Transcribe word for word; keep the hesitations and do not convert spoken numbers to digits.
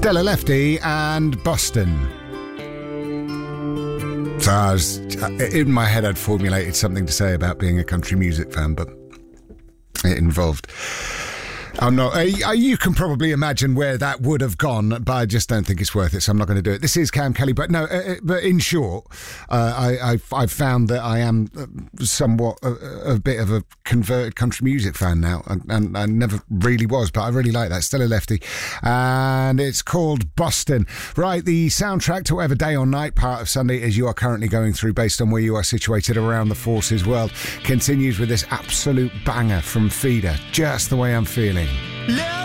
Stella Lefty and Boston. So I was, in my head I'd formulated something to say about being a country music fan, but it involved... I'm not. Uh, you can probably imagine where that would have gone, but I just don't think it's worth it, so I'm not going to do it. This is Cam Kelly, but no. Uh, but in short, uh, I, I've, I've found that I am somewhat a, a bit of a converted country music fan now, and, and I never really was, but I really like that. Stella Lefty, and it's called Boston. Right, the soundtrack to whatever day or night part of Sunday as you are currently going through, based on where you are situated around the Forces world, continues with this absolute banger from Feeder. Just the way I'm feeling.